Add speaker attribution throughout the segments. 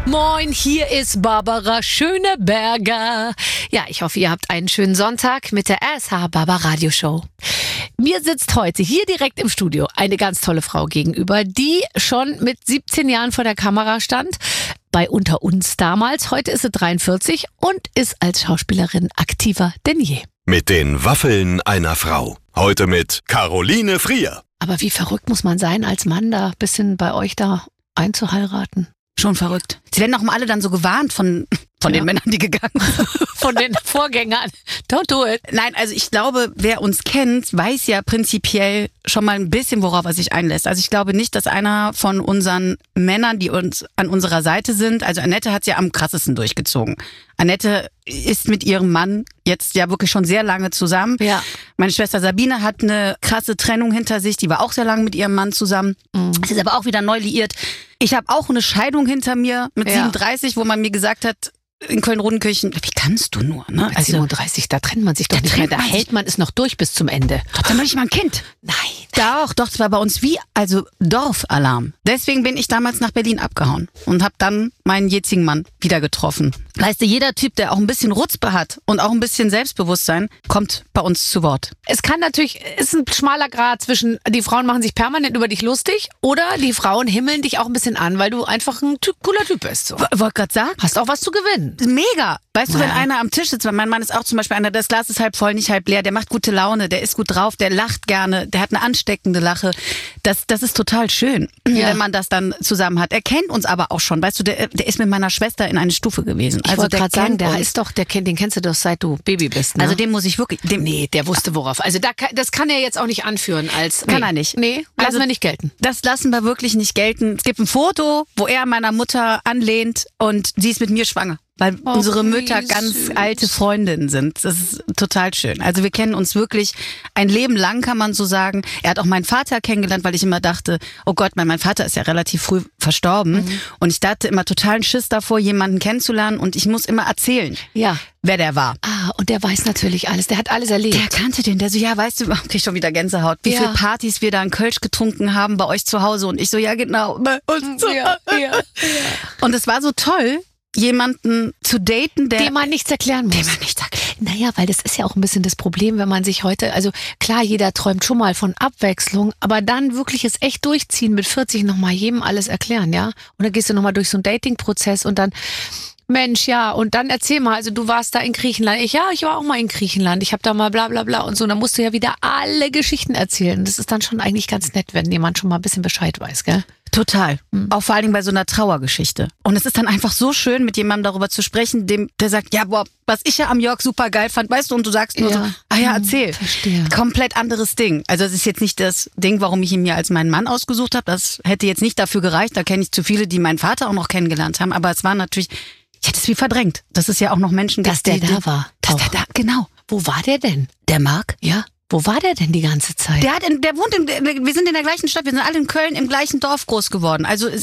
Speaker 1: Moin, hier ist Barbara Schöneberger. Ja, ich hoffe, ihr habt einen schönen Sonntag mit der RSH Barbara Radioshow. Mir sitzt heute hier direkt im Studio eine ganz tolle Frau gegenüber, die schon mit 17 Jahren vor der Kamera stand, bei Unter uns damals. Heute ist sie 43 und ist als Schauspielerin aktiver denn je.
Speaker 2: Mit den Waffeln einer Frau. Heute mit Caroline Frier.
Speaker 1: Aber wie verrückt muss man sein, als Mann da ein bisschen bei euch da einzuheiraten?
Speaker 3: Schon verrückt. Sie werden auch mal alle dann so gewarnt von den Männern, die gegangen sind.
Speaker 1: Von den Vorgängern. Don't do it.
Speaker 3: Nein, also ich glaube, wer uns kennt, weiß ja prinzipiell schon mal ein bisschen, worauf er sich einlässt. Also ich glaube nicht, dass einer von unseren Männern, die uns an unserer Seite sind, also Annette hat es ja am krassesten durchgezogen. Annette ist mit ihrem Mann jetzt ja wirklich schon sehr lange zusammen.
Speaker 1: Ja.
Speaker 3: Meine Schwester Sabine hat eine krasse Trennung hinter sich, die war auch sehr lange mit ihrem Mann zusammen. Sie ist aber auch wieder neu liiert. Ich habe auch eine Scheidung hinter mir mit 37, wo man mir gesagt hat, in Köln-Rodenkirchen, wie kannst du nur, ne?
Speaker 1: Also 37, da trennt man sich doch nicht mehr. Da hält man es noch durch bis zum Ende.
Speaker 3: Trotzdem noch nicht mal ein Kind.
Speaker 1: Nein.
Speaker 3: Doch, das war bei uns wie, also Dorfalarm. Deswegen bin ich damals nach Berlin abgehauen und habe dann meinen jetzigen Mann wieder getroffen. Weißt du, jeder Typ, der auch ein bisschen Rutzpe hat und auch ein bisschen Selbstbewusstsein, kommt bei uns zu Wort.
Speaker 1: Es kann natürlich, ist ein schmaler Grad zwischen, die Frauen machen sich permanent über dich lustig oder die Frauen himmeln dich auch ein bisschen an, weil du einfach ein cooler Typ bist. So.
Speaker 3: Wollte gerade sagen.
Speaker 1: Hast auch was zu gewinnen.
Speaker 3: Mega. Weißt du, wenn einer am Tisch sitzt, weil mein Mann ist auch zum Beispiel einer, das Glas ist halb voll, nicht halb leer, der macht gute Laune, der ist gut drauf, der lacht gerne, der hat eine ansteckende Lache. Das ist total schön, wenn man das dann zusammen hat. Er kennt uns aber auch schon, weißt du, der ist mit meiner Schwester in eine Stufe gewesen.
Speaker 1: Ich wollte gerade sagen, den kennst du doch seit du Baby bist, ne?
Speaker 3: Also den muss ich wirklich...
Speaker 1: der wusste worauf. Also das kann er jetzt auch nicht anführen als...
Speaker 3: Kann er nicht.
Speaker 1: Nee, lassen wir nicht gelten.
Speaker 3: Das lassen wir wirklich nicht gelten. Es gibt ein Foto, wo er meiner Mutter anlehnt und sie ist mit mir schwanger. Weil unsere Mütter ganz alte Freundinnen sind. Das ist total schön. Also wir kennen uns wirklich ein Leben lang, kann man so sagen. Er hat auch meinen Vater kennengelernt, weil ich immer dachte, oh Gott, mein Vater ist ja relativ früh verstorben. Und ich dachte immer totalen Schiss davor, jemanden kennenzulernen. Und ich muss immer erzählen, wer der war.
Speaker 1: Ah, und der weiß natürlich alles. Der hat alles erlebt.
Speaker 3: Der kannte den. Der so, ja, weißt du, krieg schon wieder Gänsehaut. Wie viele Partys wir da in Kölsch getrunken haben bei euch zu Hause. Und ich so, ja genau, bei uns zu Hause. Und es war so toll, jemanden zu daten, dem
Speaker 1: man nichts erklären muss. Naja, weil das ist ja auch ein bisschen das Problem, wenn man sich heute, also klar, jeder träumt schon mal von Abwechslung, aber dann wirklich es echt durchziehen, mit 40 nochmal jedem alles erklären, ja? Und dann gehst du nochmal durch so einen Dating-Prozess und dann, Mensch, ja, und dann erzähl mal, also du warst da in Griechenland. Ich war auch mal in Griechenland. Ich habe da mal bla bla bla und so. Dann musst du ja wieder alle Geschichten erzählen. Das ist dann schon eigentlich ganz nett, wenn jemand schon mal ein bisschen Bescheid weiß, gell?
Speaker 3: Total. Auch vor allen Dingen bei so einer Trauergeschichte. Und es ist dann einfach so schön, mit jemandem darüber zu sprechen, der sagt, ja, boah, was ich ja am Jörg super geil fand, weißt du, und du sagst nur so, erzähl.
Speaker 1: Verstehe.
Speaker 3: Komplett anderes Ding. Also es ist jetzt nicht das Ding, warum ich ihn mir als meinen Mann ausgesucht habe. Das hätte jetzt nicht dafür gereicht. Da kenne ich zu viele, die meinen Vater auch noch kennengelernt haben. Aber es war natürlich, ich hätte es wie verdrängt. Das ist ja auch noch Menschen,
Speaker 1: dass der da war.
Speaker 3: Dass der da, genau.
Speaker 1: Wo war der denn?
Speaker 3: Der Marc?
Speaker 1: Ja. Wo war der denn die ganze Zeit?
Speaker 3: Der wohnt wir sind in der gleichen Stadt, wir sind alle in Köln im gleichen Dorf groß geworden. Also und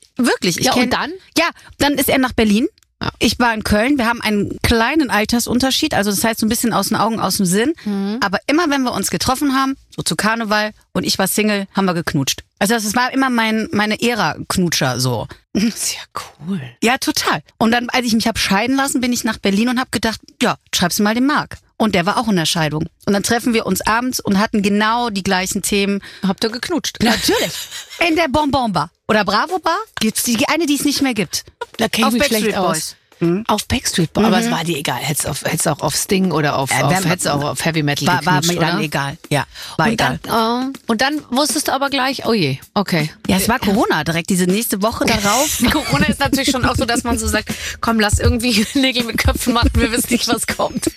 Speaker 3: dann? Ja, dann ist er nach Berlin. Ja. Ich war in Köln. Wir haben einen kleinen Altersunterschied, also das heißt so ein bisschen aus den Augen, aus dem Sinn. Aber immer, wenn wir uns getroffen haben, so zu Karneval und ich war Single, haben wir geknutscht. Also das war immer meine Ära-Knutscher so.
Speaker 1: Sehr cool.
Speaker 3: Ja, total. Und dann, als ich mich habe scheiden lassen, bin ich nach Berlin und habe gedacht, ja, schreib's mal dem Marc. Und der war auch in der Scheidung. Und dann treffen wir uns abends und hatten genau die gleichen Themen.
Speaker 1: Habt ihr geknutscht?
Speaker 3: Natürlich. In der Bonbon Bar. Oder Bravo Bar. Gibt's die eine, die es nicht mehr gibt.
Speaker 1: Da kenn ich mich schlecht aus. Auf Backstreet Boys. Aber es war dir egal. Hättest auch auf Sting oder hättest auch auf Heavy Metal geknutscht,
Speaker 3: war mir dann
Speaker 1: oder?
Speaker 3: egal. Ja, war
Speaker 1: und
Speaker 3: egal.
Speaker 1: Und dann wusstest du aber gleich, oh je, okay.
Speaker 3: Ja, es war Corona direkt, diese nächste Woche darauf.
Speaker 1: Corona ist natürlich schon auch so, dass man so sagt, komm, lass irgendwie Nägel mit Köpfen machen, wir wissen nicht, was kommt.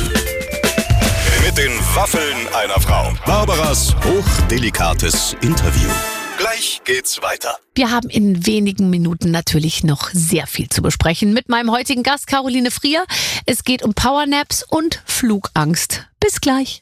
Speaker 2: Mit den Waffeln einer Frau. Barbaras hochdelikates Interview. Gleich geht's weiter.
Speaker 1: Wir haben in wenigen Minuten natürlich noch sehr viel zu besprechen mit meinem heutigen Gast Caroline Frier. Es geht um Powernaps und Flugangst. Bis gleich.